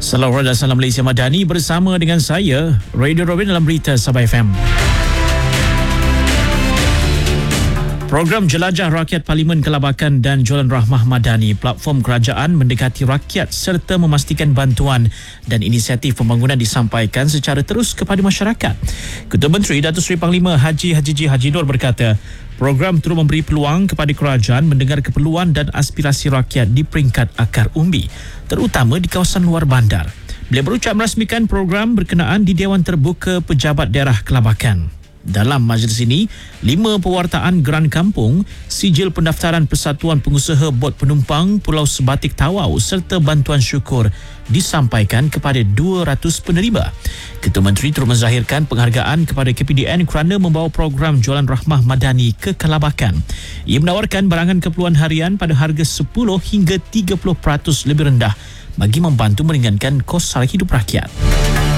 Salam dan salam Malaysia Madani bersama dengan saya, Radio Robin dalam berita Sabah FM. Program Jelajah Rakyat Parlimen Kelabakan dan Jualan Rahmah Madani, platform kerajaan mendekati rakyat serta memastikan bantuan dan inisiatif pembangunan disampaikan secara terus kepada masyarakat. Ketua Menteri Datuk Seri Panglima Haji G. Haji Nur berkata, program terus memberi peluang kepada kerajaan mendengar keperluan dan aspirasi rakyat di peringkat akar umbi, terutama di kawasan luar bandar. Beliau berucap merasmikan program berkenaan di Dewan Terbuka Pejabat Daerah Kelabakan. Dalam majlis ini, 5 pewartaan Geran Kampung, sijil pendaftaran Persatuan Pengusaha Bot Penumpang Pulau Sebatik Tawau serta bantuan syukur disampaikan kepada 200 penerima. Ketua Menteri turut menzahirkan penghargaan kepada KPDN kerana membawa program Jualan Rahmah Madani ke Kelabakan. Ia menawarkan barangan keperluan harian pada harga 10 hingga 30% lebih rendah bagi membantu meringankan kos sara hidup rakyat.